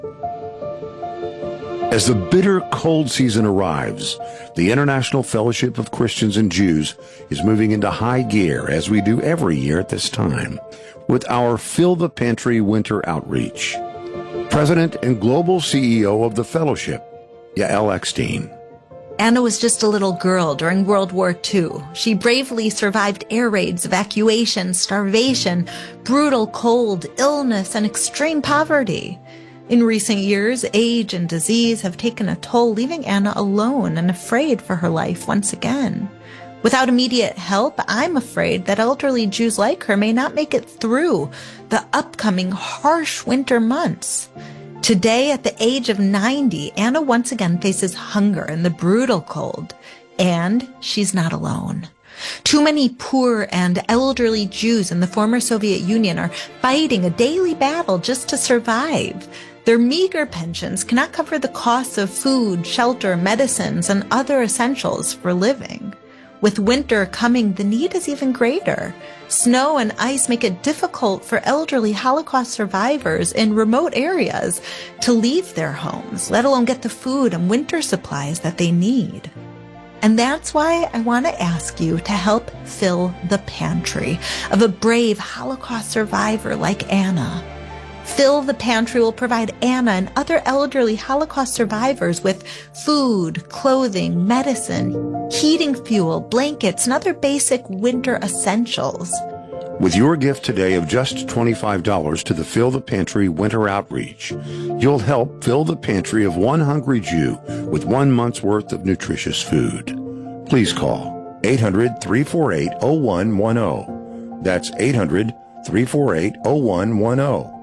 As the bitter cold season arrives, the International Fellowship of Christians and Jews is moving into high gear, as we do every year at this time, with our Fill the Pantry Winter Outreach. President and Global CEO of the Fellowship, Yael Eckstein. Anna was just a little girl during World War II. She bravely survived air raids, evacuation, starvation, brutal cold, illness, and extreme poverty. In recent years, age and disease have taken a toll, leaving Anna alone and afraid for her life once again. Without immediate help, I'm afraid that elderly Jews like her may not make it through the upcoming harsh winter months. Today, at the age of 90, Anna once again faces hunger and the brutal cold, and she's not alone. Too many poor and elderly Jews in the former Soviet Union are fighting a daily battle just to survive. Their meager pensions cannot cover the costs of food, shelter, medicines, and other essentials for living. With winter coming, the need is even greater. Snow and ice make it difficult for elderly Holocaust survivors in remote areas to leave their homes, let alone get the food and winter supplies that they need. And that's why I want to ask you to help fill the pantry of a brave Holocaust survivor like Anna. Fill the Pantry will provide Anna and other elderly Holocaust survivors with food, clothing, medicine, heating fuel, blankets, and other basic winter essentials. With your gift today of just $25 to the Fill the Pantry Winter Outreach, you'll help fill the pantry of one hungry Jew with 1 month's worth of nutritious food. Please call 800-348-0110. That's 800-348-0110.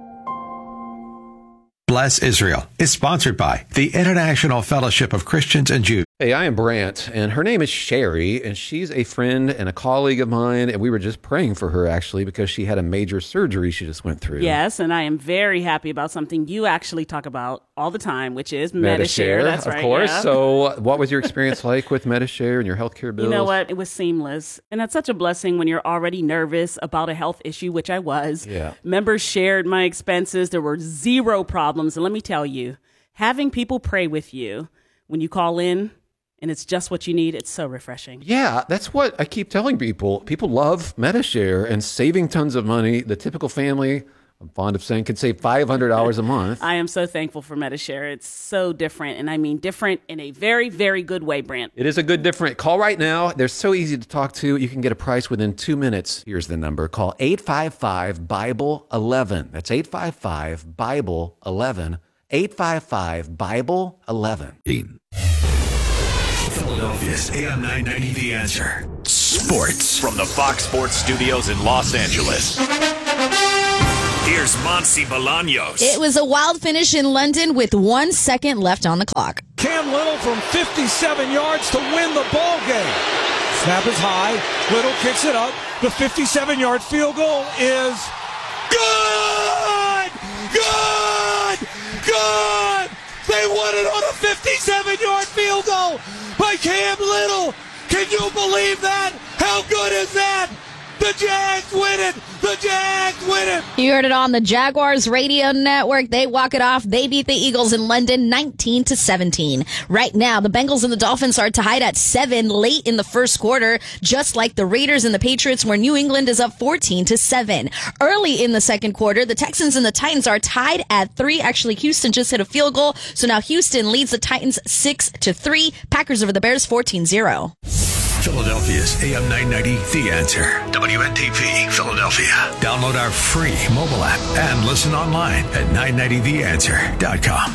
Bless Israel is sponsored by the International Fellowship of Christians and Jews. Hey, I am Brant, and her name is Sherry, and she's a friend and a colleague of mine, and we were just praying for her, actually, because she had a major surgery she just went through. Yes, and I am very happy about something you actually talk about all the time, which is Medi-Share. That's right, of course. Yeah. So what was your experience like with Medi-Share and your healthcare bills? You know what? It was seamless, and that's such a blessing when you're already nervous about a health issue, which I was. Yeah. Members shared my expenses. There were zero problems, and let me tell you, having people pray with you when you call in, and it's just what you need, it's so refreshing. Yeah, that's what I keep telling people. People love Medi-Share and saving tons of money. The typical family, I'm fond of saying, could save $500 a month. I am so thankful for Medi-Share. It's so different, and I mean different in a very, very good way, Brant. It is a good different. Call right now. They're so easy to talk to. You can get a price within 2 minutes. Here's the number. Call 855-BIBLE-11. That's 855-BIBLE-11. 855-BIBLE-11. Philadelphia's AM 990 The Answer. Sports. From the Fox Sports Studios in Los Angeles. Here's Monty Bolaños. It was a wild finish in London with 1 second left on the clock. Cam Little from 57 yards to win the ball game. Snap is high. Little kicks it up. The 57-yard field goal is good! Good! Good! They won it on a 57-yard field goal by Cam Little. Can you believe that? How good is that? The Jags win it! The Jags win it! You heard it on the Jaguars radio network. They walk it off. They beat the Eagles in London 19-17. Right now, the Bengals and the Dolphins are tied at 7 late in the first quarter, just like the Raiders and the Patriots, where New England is up 14-7. Early in the second quarter, the Texans and the Titans are tied at 3. Actually, Houston just hit a field goal, so now Houston leads the Titans 6-3. Packers over the Bears 14-0. Philadelphia's AM 990 The Answer. WNTP Philadelphia. Download our free mobile app and listen online at 990theanswer.com.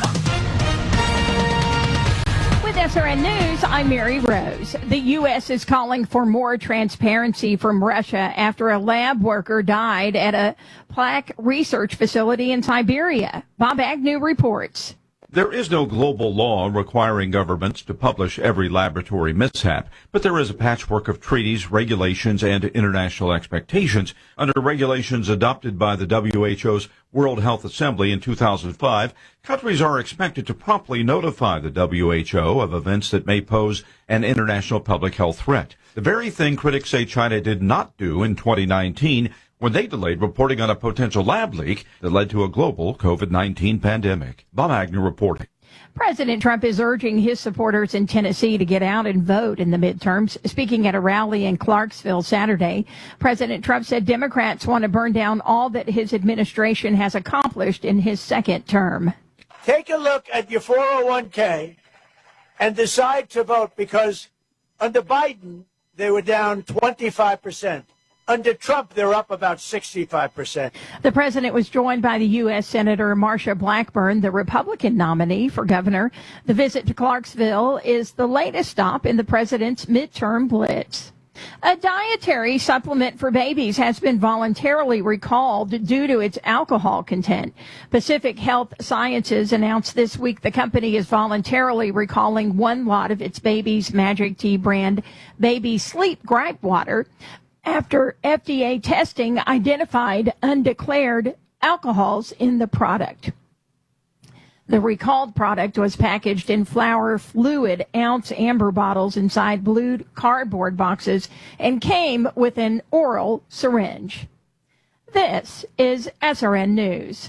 With SRN News, I'm Mary Rose. The U.S. is calling for more transparency from Russia after a lab worker died at a plaque research facility in Siberia. Bob Agnew reports. There is no global law requiring governments to publish every laboratory mishap, but there is a patchwork of treaties, regulations, and international expectations. Under regulations adopted by the WHO's World Health Assembly in 2005, countries are expected to promptly notify the WHO of events that may pose an international public health threat. The very thing critics say China did not do in 2019 when they delayed reporting on a potential lab leak that led to a global COVID-19 pandemic. Bob Agnew reporting. President Trump is urging his supporters in Tennessee to get out and vote in the midterms. Speaking at a rally in Clarksville Saturday, President Trump said Democrats want to burn down all that his administration has accomplished in his second term. Take a look at your 401k and decide to vote, because under Biden, they were down 25%. Under Trump, they're up about 65%. The president was joined by the U.S. Senator Marsha Blackburn, the Republican nominee for governor. The visit to Clarksville is the latest stop in the president's midterm blitz. A dietary supplement for babies has been voluntarily recalled due to its alcohol content. Pacific Health Sciences announced this week the company is voluntarily recalling one lot of its Baby's Magic Tea brand Baby Sleep Gripe Water after FDA testing identified undeclared alcohols in the product. The recalled product was packaged in flour fluid ounce amber bottles inside blue cardboard boxes and came with an oral syringe. This is SRN News.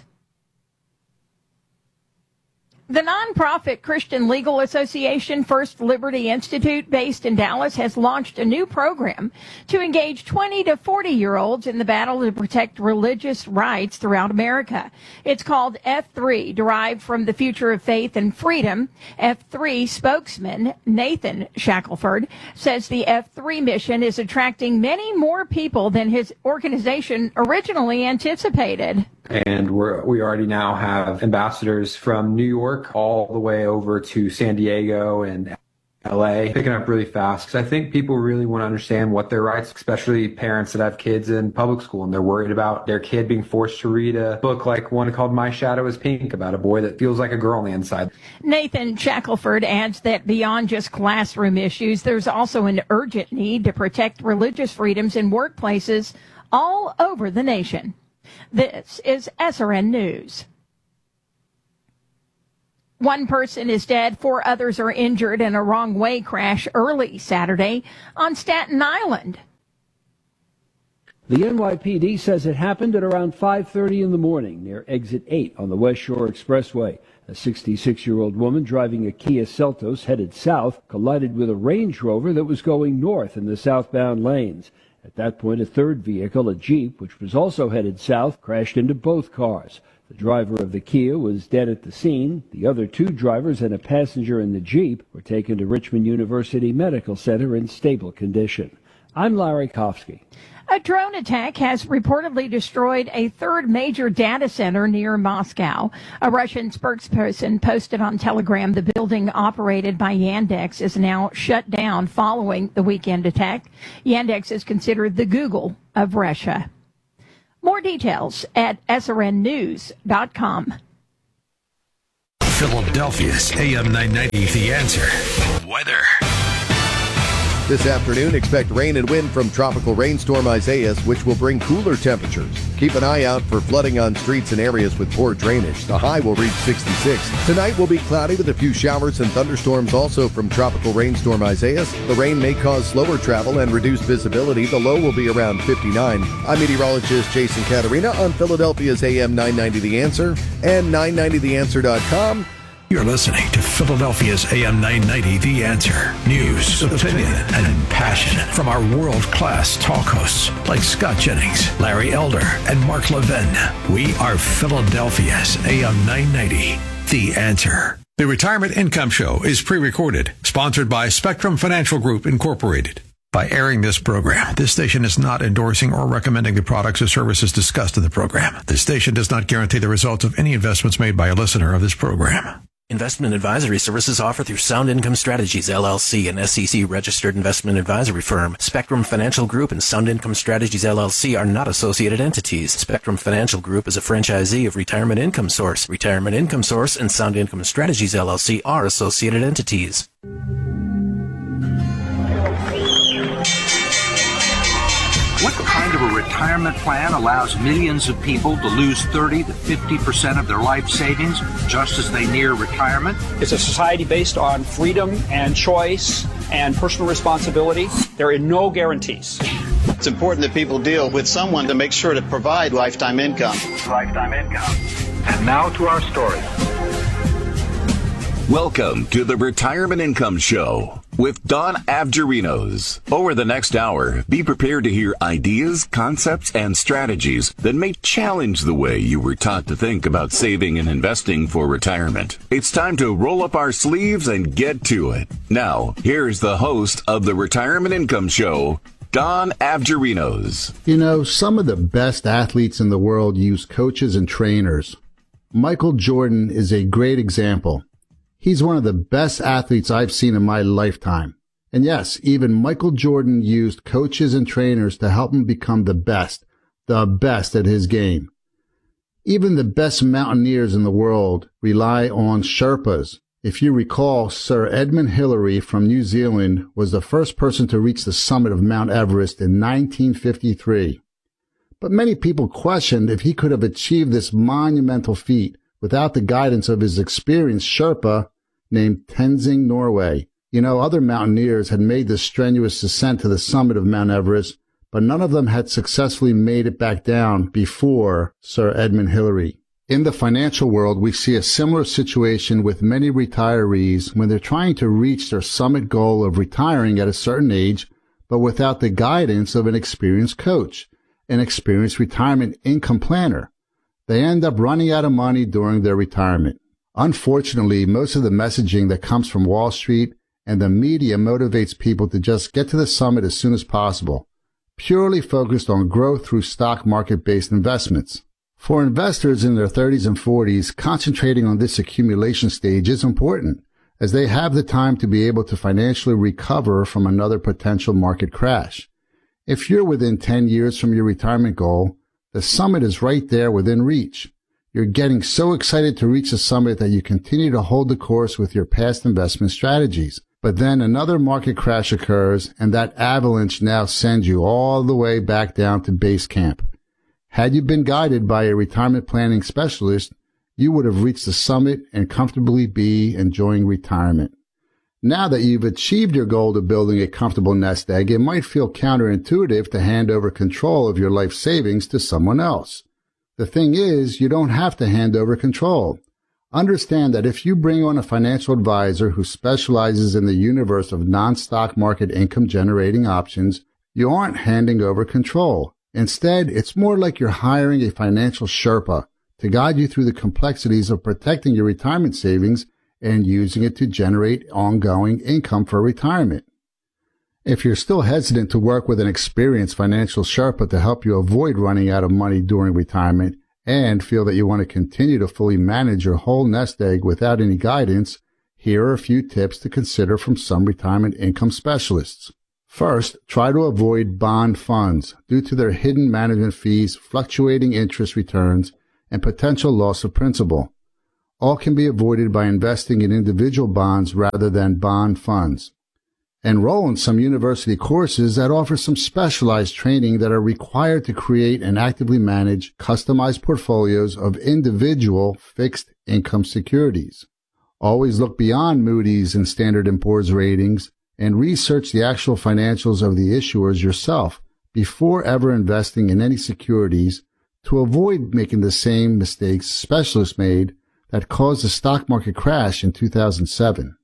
The nonprofit Christian Legal Association First Liberty Institute, based in Dallas, has launched a new program to engage 20 to 40-year-olds in the battle to protect religious rights throughout America. It's called F3, derived from the Future of Faith and Freedom. F3 spokesman Nathan Shackelford says the F3 mission is attracting many more people than his organization originally anticipated. And we already now have ambassadors from New York all the way over to San Diego and LA, picking up really fast. Because I think people really want to understand what their rights, especially parents that have kids in public school, and they're worried about their kid being forced to read a book like one called My Shadow is Pink, about a boy that feels like a girl on the inside. Nathan Shackelford adds that beyond just classroom issues, there's also an urgent need to protect religious freedoms in workplaces all over the nation. This is SRN News. One person is dead, 4 others are injured in a wrong-way crash early Saturday on Staten Island. The NYPD says it happened at around 5:30 in the morning near Exit 8 on the West Shore Expressway. A 66-year-old woman driving a Kia Seltos headed south collided with a Range Rover that was going north in the southbound lanes. At that point, a third vehicle, a Jeep, which was also headed south, crashed into both cars. The driver of the Kia was dead at the scene. The other 2 drivers and a passenger in the Jeep were taken to Richmond University Medical Center in stable condition. I'm Larry Kofsky. A drone attack has reportedly destroyed a third major data center near Moscow. A Russian spokesperson posted on Telegram the building operated by Yandex is now shut down following the weekend attack. Yandex is considered the Google of Russia. More details at srnnews.com. Philadelphia's AM 990, The Answer. Weather. This afternoon, expect rain and wind from tropical rainstorm Isaias, which will bring cooler temperatures. Keep an eye out for flooding on streets and areas with poor drainage. The high will reach 66. Tonight will be cloudy with a few showers and thunderstorms also from tropical rainstorm Isaias. The rain may cause slower travel and reduced visibility. The low will be around 59. I'm meteorologist Jason Caterina on Philadelphia's AM 990 The Answer and 990theanswer.com. You're listening to Philadelphia's AM 990, The Answer. News, opinion, and passion from our world-class talk hosts like Scott Jennings, Larry Elder, and Mark Levin. We are Philadelphia's AM 990, The Answer. The Retirement Income Show is pre-recorded, sponsored by Spectrum Financial Group, Incorporated. By airing this program, this station is not endorsing or recommending the products or services discussed in the program. This station does not guarantee the results of any investments made by a listener of this program. Investment advisory services offered through Sound Income Strategies, LLC, an SEC-registered investment advisory firm. Spectrum Financial Group and Sound Income Strategies, LLC are not associated entities. Spectrum Financial Group is a franchisee of Retirement Income Source. Retirement Income Source and Sound Income Strategies, LLC are associated entities. What kind of a retirement plan allows millions of people to lose 30 to 50% of their life savings just as they near retirement? It's a society based on freedom and choice and personal responsibility. There are no guarantees. It's important that people deal with someone to make sure to provide lifetime income. Lifetime income. And now to our story. Welcome to the Retirement Income Show with Don Avgerinos. Over the next hour, be prepared to hear ideas, concepts, and strategies that may challenge the way you were taught to think about saving and investing for retirement. It's time to roll up our sleeves and get to it. Now, here's the host of the Retirement Income Show, Don Avgerinos. You know, some of the best athletes in the world use coaches and trainers. Michael Jordan is a great example. He's one of the best athletes I've seen in my lifetime. And yes, even Michael Jordan used coaches and trainers to help him become the best at his game. Even the best mountaineers in the world rely on Sherpas. If you recall, Sir Edmund Hillary from New Zealand was the first person to reach the summit of Mount Everest in 1953. But many people questioned if he could have achieved this monumental feat without the guidance of his experienced Sherpa named Tenzing Norway. You know, other mountaineers had made this strenuous ascent to the summit of Mount Everest, but none of them had successfully made it back down before Sir Edmund Hillary. In the financial world, we see a similar situation with many retirees when they're trying to reach their summit goal of retiring at a certain age, but without the guidance of an experienced coach, an experienced retirement income planner. They end up running out of money during their retirement. Unfortunately, most of the messaging that comes from Wall Street and the media motivates people to just get to the summit as soon as possible, purely focused on growth through stock market-based investments. For investors in their 30s and 40s, concentrating on this accumulation stage is important, as they have the time to be able to financially recover from another potential market crash. If you're within 10 years from your retirement goal, the summit is right there within reach. You're getting so excited to reach the summit that you continue to hold the course with your past investment strategies. But then another market crash occurs, and that avalanche now sends you all the way back down to base camp. Had you been guided by a retirement planning specialist, you would have reached the summit and comfortably be enjoying retirement. Now that you've achieved your goal of building a comfortable nest egg, it might feel counterintuitive to hand over control of your life savings to someone else. The thing is, you don't have to hand over control. Understand that if you bring on a financial advisor who specializes in the universe of non-stock market income-generating options, you aren't handing over control. Instead, it's more like you're hiring a financial Sherpa to guide you through the complexities of protecting your retirement savings and using it to generate ongoing income for retirement. If you're still hesitant to work with an experienced financial Sherpa to help you avoid running out of money during retirement and feel that you want to continue to fully manage your whole nest egg without any guidance, here are a few tips to consider from some retirement income specialists. First, try to avoid bond funds due to their hidden management fees, fluctuating interest returns, and potential loss of principal. All can be avoided by investing in individual bonds rather than bond funds. Enroll in some university courses that offer some specialized training that are required to create and actively manage customized portfolios of individual fixed income securities. Always look beyond Moody's and Standard & Poor's ratings and research the actual financials of the issuers yourself before ever investing in any securities to avoid making the same mistakes specialists made that caused the stock market crash in 2007.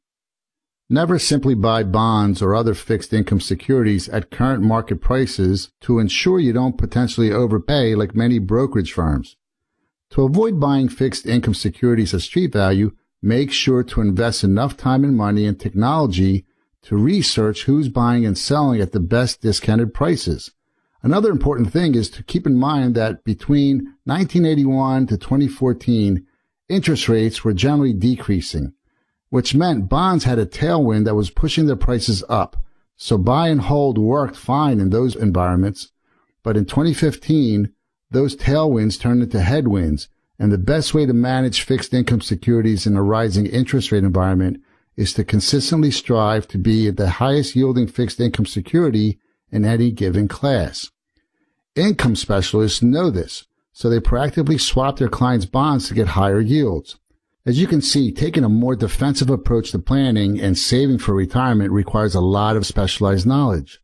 Never simply buy bonds or other fixed income securities at current market prices to ensure you don't potentially overpay like many brokerage firms. To avoid buying fixed income securities at street value, make sure to invest enough time and money in technology to research who's buying and selling at the best discounted prices. Another important thing is to keep in mind that between 1981 to 2014, interest rates were generally decreasing, which meant bonds had a tailwind that was pushing their prices up. So buy and hold worked fine in those environments. But in 2015, those tailwinds turned into headwinds, and the best way to manage fixed income securities in a rising interest rate environment is to consistently strive to be the highest yielding fixed income security in any given class. Income specialists know this, so they proactively swap their clients' bonds to get higher yields. As you can see, taking a more defensive approach to planning and saving for retirement requires a lot of specialized knowledge.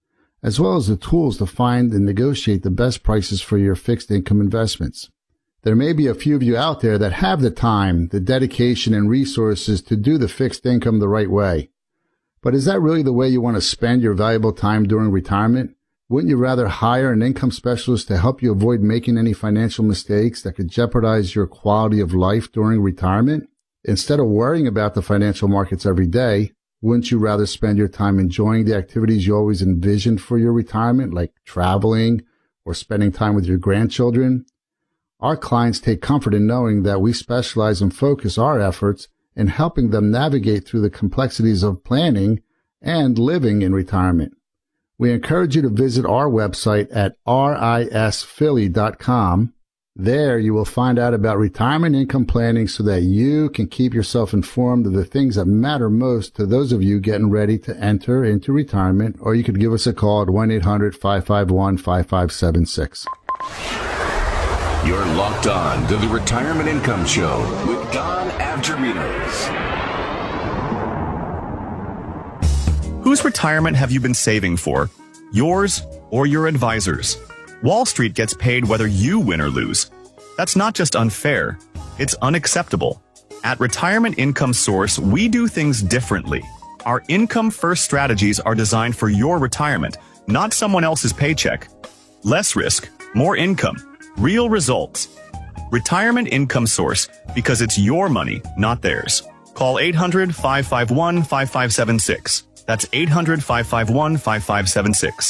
as well as the tools to find and negotiate the best prices for your fixed income investments. There may be a few of you out there that have the time, the dedication, and resources to do the fixed income the right way. But is that really the way you want to spend your valuable time during retirement? Wouldn't you rather hire an income specialist to help you avoid making any financial mistakes that could jeopardize your quality of life during retirement? Instead of worrying about the financial markets every day, wouldn't you rather spend your time enjoying the activities you always envisioned for your retirement, like traveling or spending time with your grandchildren? Our clients take comfort in knowing that we specialize and focus our efforts in helping them navigate through the complexities of planning and living in retirement. We encourage you to visit our website at risphilly.com. There you will find out about retirement income planning so that you can keep yourself informed of the things that matter most to those of you getting ready to enter into retirement, or you could give us a call at 1-800-551-5576. You're locked on to the Retirement Income Show with Don Avgerinos. Whose retirement have you been saving for? Yours or your advisor's? Wall Street gets paid whether you win or lose. That's not just unfair, it's unacceptable. At Retirement Income Source, we do things differently. Our income-first strategies are designed for your retirement, not someone else's paycheck. Less risk, more income, real results. Retirement Income Source, because it's your money, not theirs. Call 800-551-5576. That's 800-551-5576.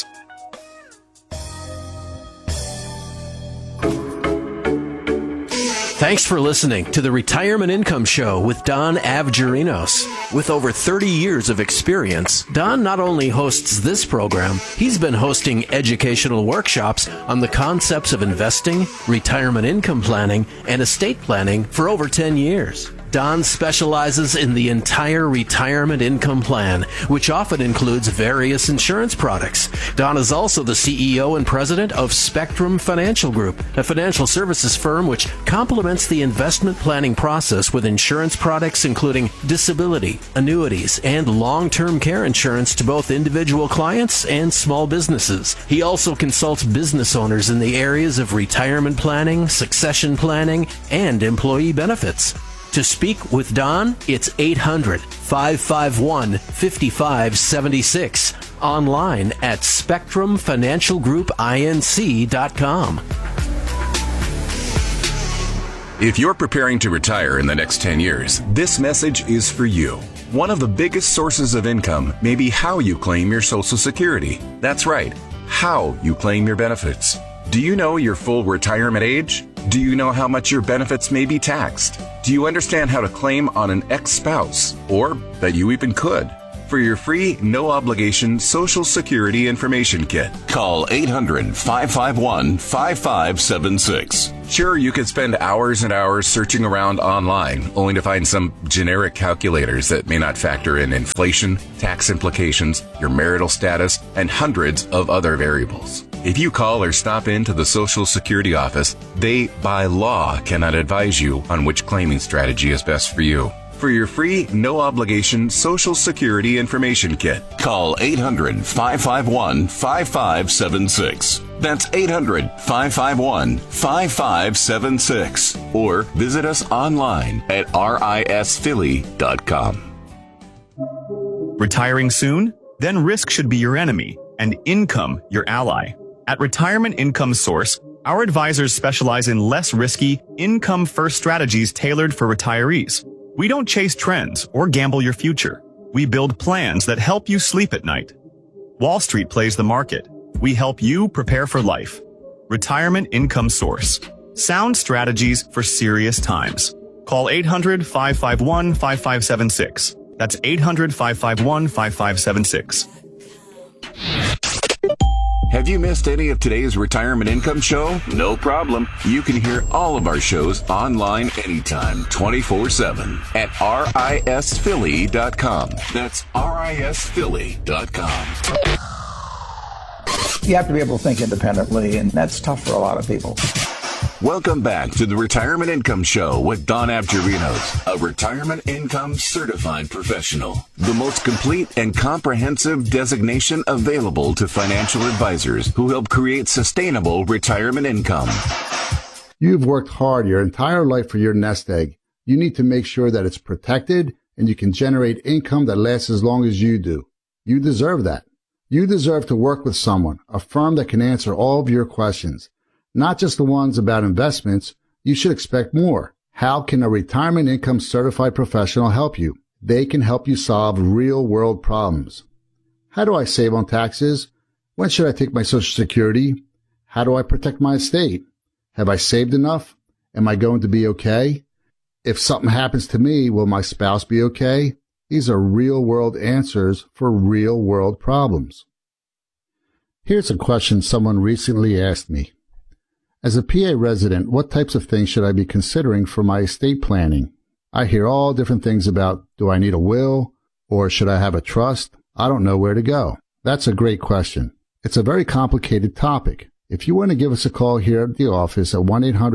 Thanks for listening to the Retirement Income Show with Don Avgerinos. With over 30 years of experience, Don not only hosts this program, he's been hosting educational workshops on the concepts of investing, retirement income planning, and estate planning for over 10 years. Don specializes in the entire retirement income plan, which often includes various insurance products. Don is also the CEO and president of Spectrum Financial Group, a financial services firm which complements the investment planning process with insurance products including disability, annuities, and long-term care insurance to both individual clients and small businesses. He also consults business owners in the areas of retirement planning, succession planning, and employee benefits. To speak with Don, it's 800-551-5576. Online at SpectrumFinancialGroupInc.com. If you're preparing to retire in the next 10 years, this message is for you. One of the biggest sources of income may be how you claim your Social Security. That's right, how you claim your benefits. Do you know your full retirement age? Do you know how much your benefits may be taxed? Do you understand how to claim on an ex-spouse, or that you even could? For your free, no-obligation Social Security Information Kit, call 800-551-5576. Sure, you could spend hours and hours searching around online, only to find some generic calculators that may not factor in inflation, tax implications, your marital status, and hundreds of other variables. If you call or stop into the Social Security office, they, by law, cannot advise you on which claiming strategy is best for you. For your free, no-obligation Social Security Information Kit, call 800-551-5576. That's 800-551-5576. Or visit us online at risphilly.com. Retiring soon? Then risk should be your enemy, and income your ally. At Retirement Income Source, our advisors specialize in less risky, income-first strategies tailored for retirees. We don't chase trends or gamble your future. We build plans that help you sleep at night. Wall Street plays the market. We help you prepare for life. Retirement Income Source. Sound strategies for serious times. Call 800-551-5576. That's 800-551-5576. Have you missed any of today's Retirement Income Show? No problem. You can hear all of our shows online anytime, 24/7 at risphilly.com. That's risphilly.com. You have to be able to think independently, and that's tough for a lot of people. Welcome back to the Retirement Income Show with Don Abgerinos, a retirement income certified professional. The most complete and comprehensive designation available to financial advisors who help create sustainable retirement income. You've worked hard your entire life for your nest egg. You need to make sure that it's protected and you can generate income that lasts as long as you do. You deserve that. You deserve to work with someone, a firm that can answer all of your questions. Not just the ones about investments. You should expect more. How can a retirement income certified professional help you? They can help you solve real-world problems. How do I save on taxes? When should I take my Social Security? How do I protect my estate? Have I saved enough? Am I going to be okay? If something happens to me, will my spouse be okay? These are real-world answers for real-world problems. Here's a question someone recently asked me. As a PA resident, what types of things should I be considering for my estate planning? I hear all different things about, do I need a will? Or should I have a trust? I don't know where to go. That's a great question. It's a very complicated topic. If you want to give us a call here at the office at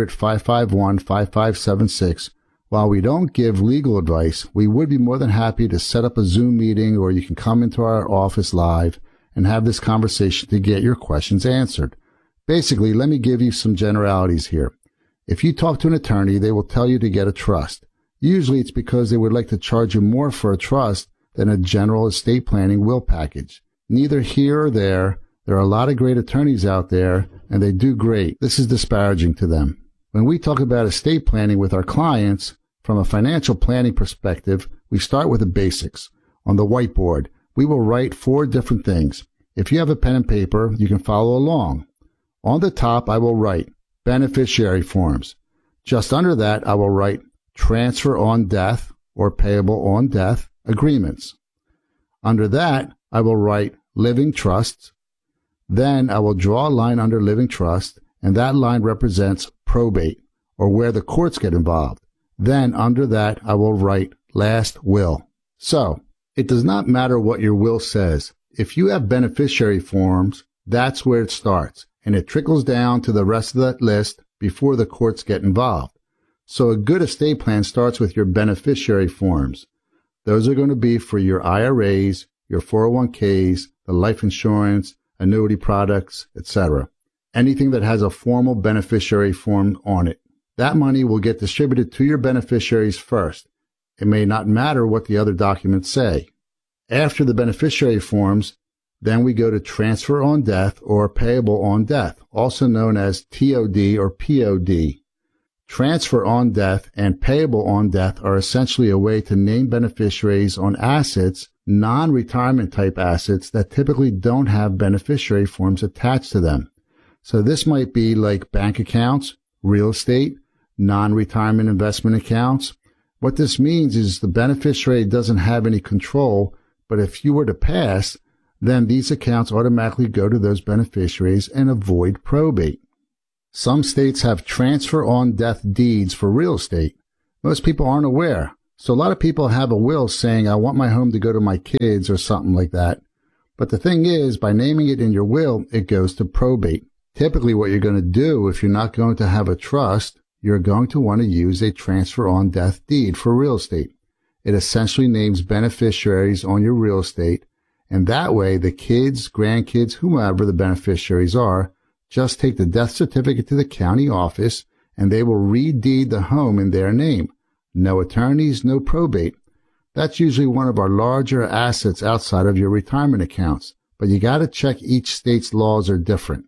1-800-551-5576, while we don't give legal advice, we would be more than happy to set up a Zoom meeting, or you can come into our office live and have this conversation to get your questions answered. Basically, let me give you some generalities here. If you talk to an attorney, they will tell you to get a trust. Usually it's because they would like to charge you more for a trust than a general estate planning will package. Neither here or there. There are a lot of great attorneys out there, and they do great. This is disparaging to them. When we talk about estate planning with our clients, from a financial planning perspective, we start with the basics. On the whiteboard, we will write 4 different things. If you have a pen and paper, you can follow along. On the top, I will write beneficiary forms. Just under that, I will write transfer on death or payable on death agreements. Under that, I will write living trusts. Then I will draw a line under living trust, and that line represents probate, or where the courts get involved. Then under that, I will write last will. So, it does not matter what your will says. If you have beneficiary forms, that's where it starts, and it trickles down to the rest of that list before the courts get involved. So a good estate plan starts with your beneficiary forms. Those are going to be for your IRAs, your 401ks, the life insurance, annuity products, etc. Anything that has a formal beneficiary form on it. That money will get distributed to your beneficiaries first. It may not matter what the other documents say. After the beneficiary forms, then we go to transfer on death or payable on death, also known as TOD or POD. Transfer on death and payable on death are essentially a way to name beneficiaries on assets, non-retirement type assets that typically don't have beneficiary forms attached to them. So this might be like bank accounts, real estate, non-retirement investment accounts. What this means is the beneficiary doesn't have any control, but if you were to pass, then these accounts automatically go to those beneficiaries and avoid probate. Some states have transfer on death deeds for real estate. Most people aren't aware. So a lot of people have a will saying, I want my home to go to my kids or something like that. But the thing is, by naming it in your will, it goes to probate. Typically what you're going to do if you're not going to have a trust, you're going to want to use a transfer on death deed for real estate. It essentially names beneficiaries on your real estate, and that way the kids, grandkids, whomever the beneficiaries are, just take the death certificate to the county office and they will redeed the home in their name. No attorneys, no probate. That's usually one of our larger assets outside of your retirement accounts, but you got to check each state's laws are different.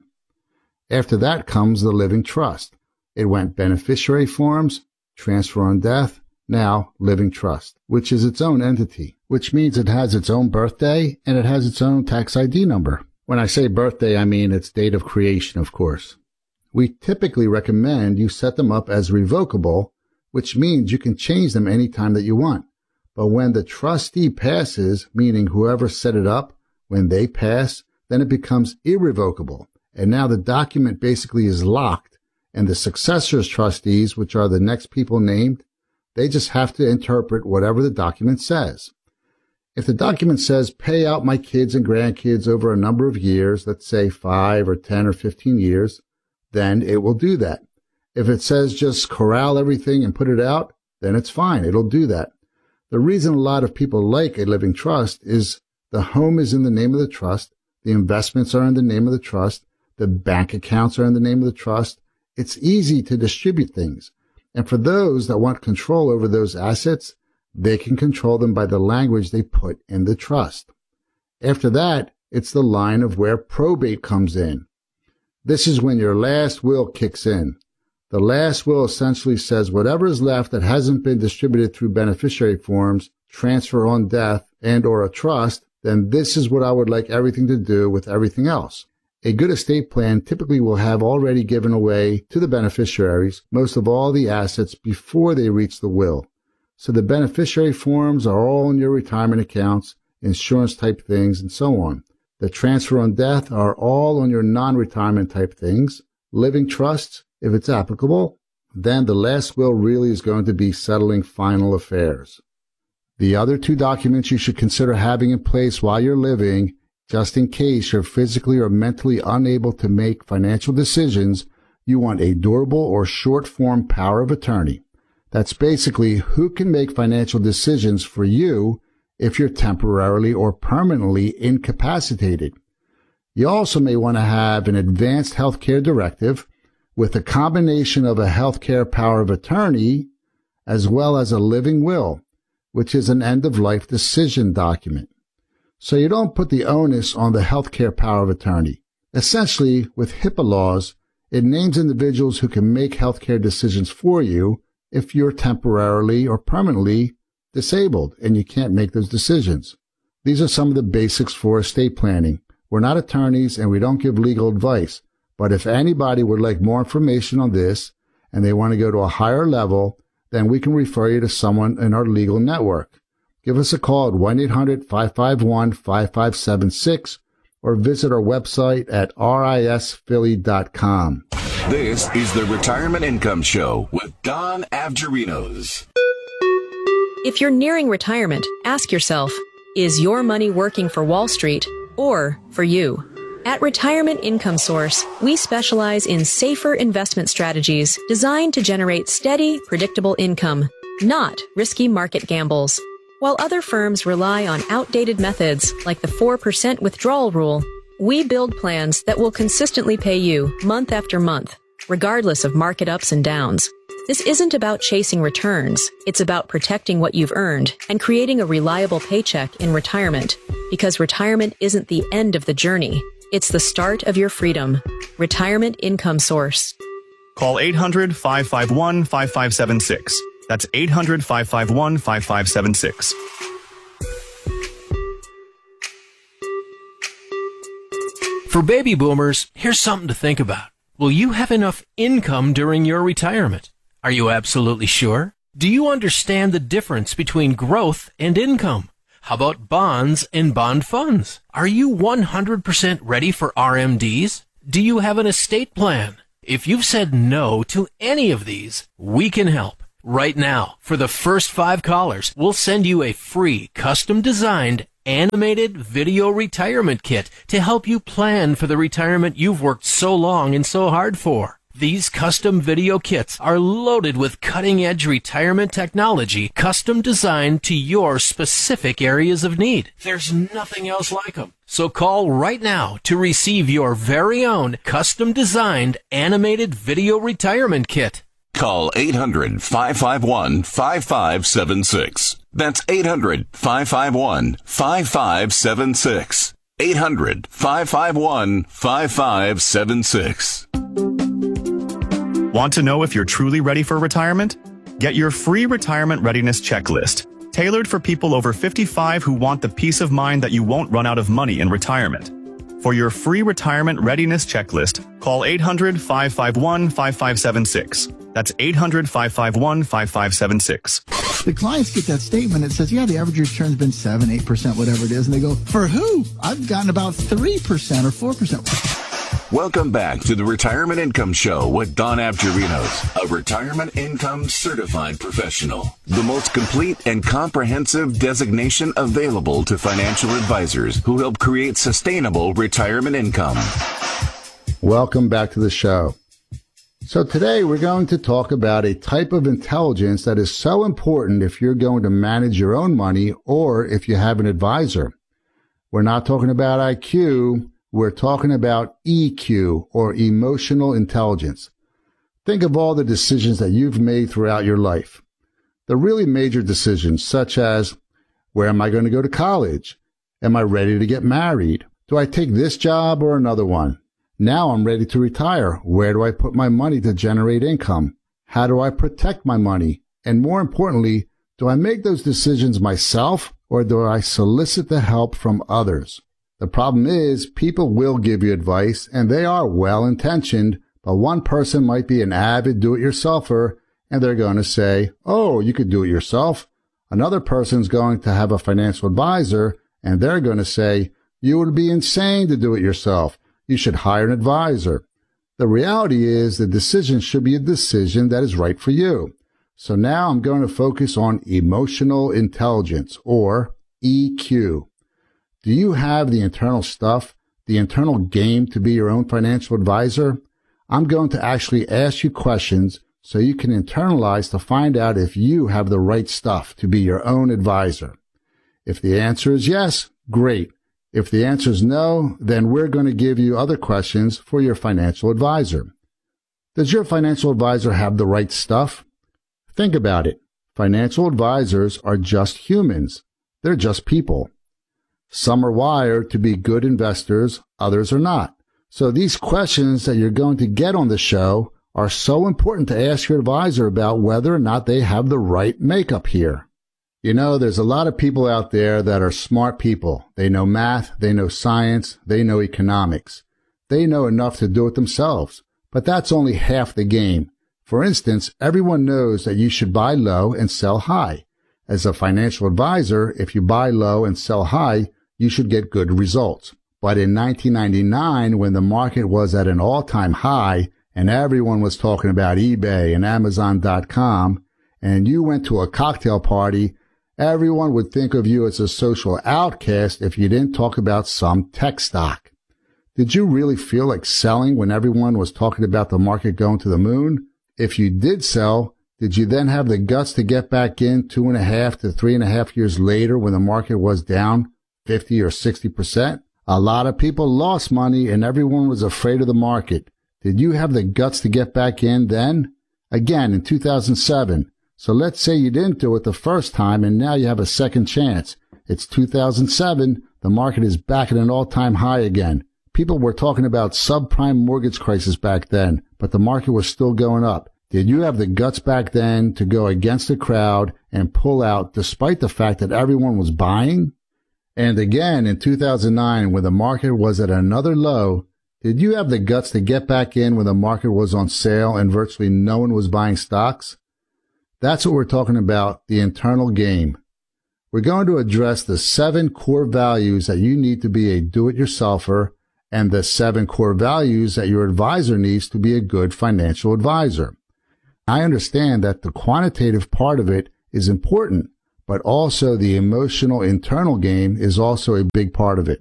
After that comes the living trust. It went beneficiary forms, transfer on death, now living trust, which is its own entity, which means it has its own birthday and it has its own tax ID number. When I say birthday, I mean its date of creation, of course. We typically recommend you set them up as revocable, which means you can change them anytime that you want. But when the trustee passes, meaning whoever set it up, when they pass, then it becomes irrevocable. And now the document basically is locked, and the successors trustees, which are the next people named, they just have to interpret whatever the document says. If the document says pay out my kids and grandkids over a number of years, let's say 5 or 10 or 15 years, then it will do that. If it says just corral everything and put it out, then it's fine. It'll do that. The reason a lot of people like a living trust is the home is in the name of the trust. The investments are in the name of the trust. The bank accounts are in the name of the trust. It's easy to distribute things. And for those that want control over those assets, they can control them by the language they put in the trust. After that, it's the line of where probate comes in. This is when your last will kicks in. The last will essentially says whatever is left that hasn't been distributed through beneficiary forms, transfer on death, and or a trust, then this is what I would like everything to do with everything else. A good estate plan typically will have already given away to the beneficiaries most of all the assets before they reach the will. So the beneficiary forms are all in your retirement accounts, insurance type things, and so on. The transfer on death are all on your non-retirement type things. Living trusts, if it's applicable, then the last will really is going to be settling final affairs. The other two documents you should consider having in place while you're living, just in case you're physically or mentally unable to make financial decisions, you want a durable or short-form power of attorney. That's basically who can make financial decisions for you if you're temporarily or permanently incapacitated. You also may want to have an advanced healthcare directive with a combination of a healthcare power of attorney as well as a living will, which is an end-of-life decision document. So you don't put the onus on the healthcare power of attorney. Essentially, with HIPAA laws, it names individuals who can make healthcare decisions for you if you're temporarily or permanently disabled and you can't make those decisions. These are some of the basics for estate planning. We're not attorneys and we don't give legal advice, but if anybody would like more information on this and they want to go to a higher level, then we can refer you to someone in our legal network. Give us a call at 1-800-551-5576 or visit our website at risphilly.com. This is the Retirement Income Show with Don Avgerinos. If you're nearing retirement, ask yourself, is your money working for Wall Street or for you? At Retirement Income Source, we specialize in safer investment strategies designed to generate steady, predictable income, not risky market gambles. While other firms rely on outdated methods like the 4% withdrawal rule, we build plans that will consistently pay you month after month, regardless of market ups and downs. This isn't about chasing returns. It's about protecting what you've earned and creating a reliable paycheck in retirement, because retirement isn't the end of the journey. It's the start of your freedom. Retirement Income Source. Call 800-551-5576. That's 800-551-5576. For baby boomers, here's something to think about. Will you have enough income during your retirement? Are you absolutely sure? Do you understand the difference between growth and income? How about bonds and bond funds? Are you 100% ready for RMDs? Do you have an estate plan? If you've said no to any of these, we can help. Right now, for the first 5 callers, we'll send you a free, custom-designed, animated video retirement kit to help you plan for the retirement you've worked so long and so hard for. These custom video kits are loaded with cutting-edge retirement technology, custom designed to your specific areas of need. There's nothing else like them. So call right now to receive your very own custom-designed animated video retirement kit. Call 800-551-5576. That's 800-551-5576. 800-551-5576. Want to know if you're truly ready for retirement? Get your free retirement readiness checklist, tailored for people over 55 who want the peace of mind that you won't run out of money in retirement. For your free retirement readiness checklist, call 800-551-5576. That's 800-551-5576. The clients get that statement that says, yeah, the average return's been 7, 8%, whatever it is. And they go, for who? I've gotten about 3% or 4%. Welcome back to the Retirement Income Show with Don Avgerinos, a retirement income certified professional. The most complete and comprehensive designation available to financial advisors who help create sustainable retirement income. Welcome back to the show. So today we're going to talk about a type of intelligence that is so important if you're going to manage your own money or if you have an advisor. We're not talking about IQ, we're talking about EQ, or emotional intelligence. Think of all the decisions that you've made throughout your life. The really major decisions, such as, where am I going to go to college? Am I ready to get married? Do I take this job or another one? Now I'm ready to retire. Where do I put my money to generate income? How do I protect my money? And more importantly, do I make those decisions myself or do I solicit the help from others? The problem is people will give you advice and they are well-intentioned, but one person might be an avid do-it-yourselfer and they're going to say, oh, you could do it yourself. Another person's going to have a financial advisor and they're going to say, you would be insane to do it yourself. You should hire an advisor. The reality is the decision should be a decision that is right for you. So now I'm going to focus on emotional intelligence, or EQ. Do you have the internal stuff, the internal game to be your own financial advisor? I'm going to actually ask you questions so you can internalize to find out if you have the right stuff to be your own advisor. If the answer is yes, great. If the answer is no, then we're going to give you other questions for your financial advisor. Does your financial advisor have the right stuff? Think about it. Financial advisors are just humans. They're just people. Some are wired to be good investors, others are not. So these questions that you're going to get on the show are so important to ask your advisor about whether or not they have the right makeup here. You know, there's a lot of people out there that are smart people. They know math, they know science, they know economics. They know enough to do it themselves, but that's only half the game. For instance, everyone knows that you should buy low and sell high. As a financial advisor, if you buy low and sell high, you should get good results. But in 1999, when the market was at an all-time high and everyone was talking about eBay and Amazon.com, and you went to a cocktail party, everyone would think of you as a social outcast if you didn't talk about some tech stock. Did you really feel like selling when everyone was talking about the market going to the moon? If you did sell, did you then have the guts to get back in 2.5 to 3.5 years later when the market was down 50 or 60%? A lot of people lost money and everyone was afraid of the market. Did you have the guts to get back in then? Again, in 2007. So let's say you didn't do it the first time and now you have a second chance. It's 2007. The market is back at an all-time high again. People were talking about subprime mortgage crisis back then, but the market was still going up. Did you have the guts back then to go against the crowd and pull out despite the fact that everyone was buying? And again, in 2009, when the market was at another low, did you have the guts to get back in when the market was on sale and virtually no one was buying stocks? That's what we're talking about, the internal game. We're going to address the 7 core values that you need to be a do-it-yourselfer and the 7 core values that your advisor needs to be a good financial advisor. I understand that the quantitative part of it is important, but also the emotional internal game is also a big part of it.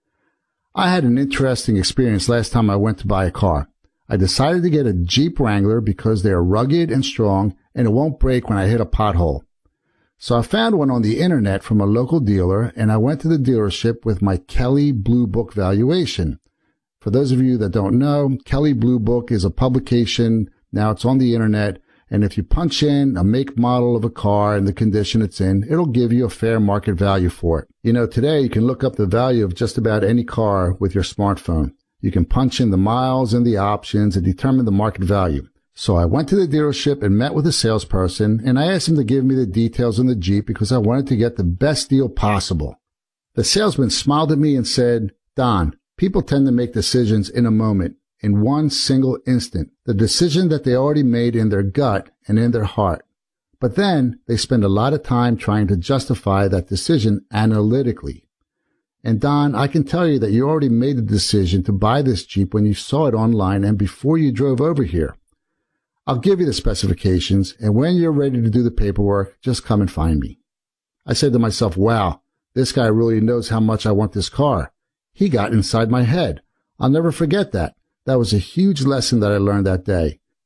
I had an interesting experience last time I went to buy a car. I decided to get a Jeep Wrangler because they are rugged and strong and it won't break when I hit a pothole. So I found one on the internet from a local dealer and I went to the dealership with my Kelley Blue Book valuation. For those of you that don't know, Kelley Blue Book is a publication. Now it's on the internet, and if you punch in a make, model of a car and the condition it's in, it'll give you a fair market value for it. You know, today you can look up the value of just about any car with your smartphone. You can punch in the miles and the options and determine the market value. So I went to the dealership and met with a salesperson, and I asked him to give me the details on the Jeep because I wanted to get the best deal possible. The salesman smiled at me and said, "Don, people tend to make decisions in a moment, in one single instant, the decision that they already made in their gut and in their heart. But then they spend a lot of time trying to justify that decision analytically. And Don, I can tell you that you already made the decision to buy this Jeep when you saw it online and before you drove over here. I'll give you the specifications, and when you're ready to do the paperwork, just come and find me." I said to myself, wow, this guy really knows how much I want this car. He got inside my head. I'll never forget that. That was a huge lesson that I learned that day.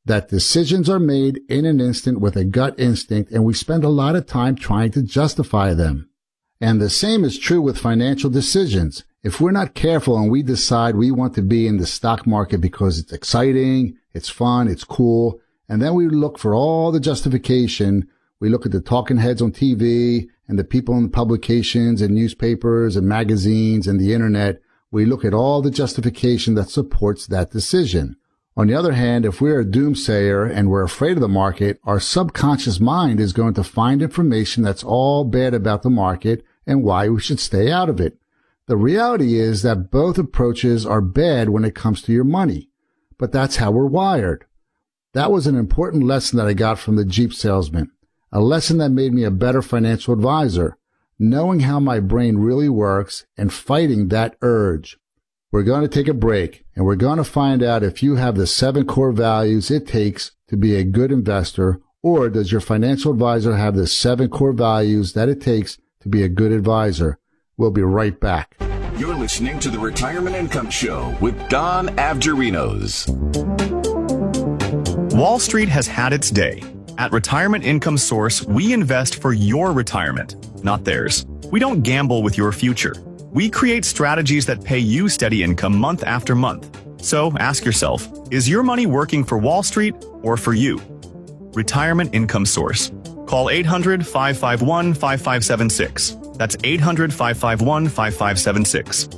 that decisions are made in an instant with a gut instinct, and we spend a lot of time trying to justify them. And the same is true with financial decisions. If we're not careful and we decide we want to be in the stock market because it's exciting, it's fun, it's cool, and then we look for all the justification, we look at the talking heads on TV and the people in the publications and newspapers and magazines and the internet, we look at all the justification that supports that decision. On the other hand, if we're a doomsayer and we're afraid of the market, our subconscious mind is going to find information that's all bad about the market and why we should stay out of it. The reality is that both approaches are bad when it comes to your money, but that's how we're wired. That was an important lesson that I got from the Jeep salesman, a lesson that made me a better financial advisor, knowing how my brain really works and fighting that urge. We're going to take a break, and we're going to find out if you have the 7 core values it takes to be a good investor, or does your financial advisor have the 7 core values that it takes to be a good advisor. We'll be right back. You're listening to the Retirement Income Show with Don Avgerinos. Wall Street has had its day. At Retirement Income Source, we invest for your retirement, not theirs. We don't gamble with your future. We create strategies that pay you steady income month after month. So ask yourself, is your money working for Wall Street or for you? Retirement Income Source. Call 800-551-5576. That's 800-551-5576.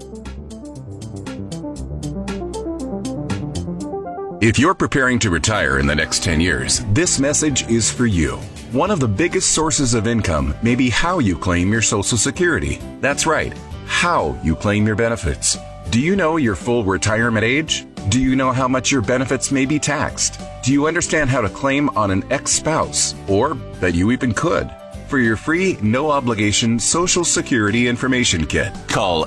If you're preparing to retire in the next 10 years, this message is for you. One of the biggest sources of income may be how you claim your Social Security. That's right, how you claim your benefits. Do you know your full retirement age? Do you know how much your benefits may be taxed? Do you understand how to claim on an ex-spouse, or that you even could? For your free, no-obligation Social Security Information Kit, call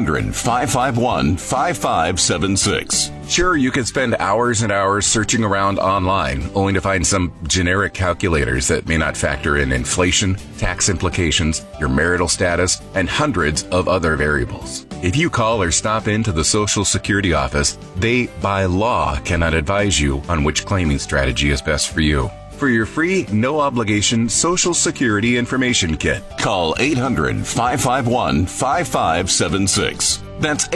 800-551-5576. Sure, you could spend hours and hours searching around online, only to find some generic calculators that may not factor in inflation, tax implications, your marital status, and hundreds of other variables. If you call or stop into the Social Security office, they, by law, cannot advise you on which claiming strategy is best for you. For your free, no-obligation Social Security Information Kit, call 800-551-5576. That's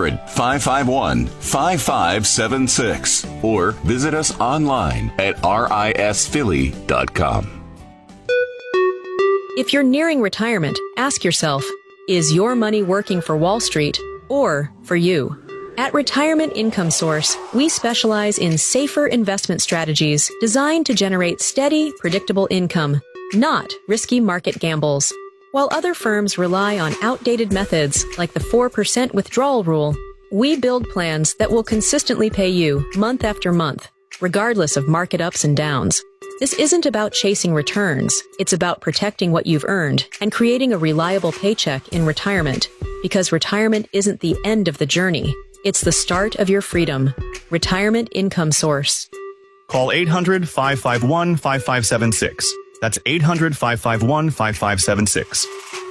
800-551-5576. Or visit us online at risphilly.com. If you're nearing retirement, ask yourself, is your money working for Wall Street or for you? At Retirement Income Source, we specialize in safer investment strategies designed to generate steady, predictable income, not risky market gambles. While other firms rely on outdated methods like the 4% withdrawal rule, we build plans that will consistently pay you month after month, regardless of market ups and downs. This isn't about chasing returns. It's about protecting what you've earned and creating a reliable paycheck in retirement, because retirement isn't the end of the journey. It's the start of your freedom. Retirement Income Source. Call 800-551-5576. That's 800-551-5576.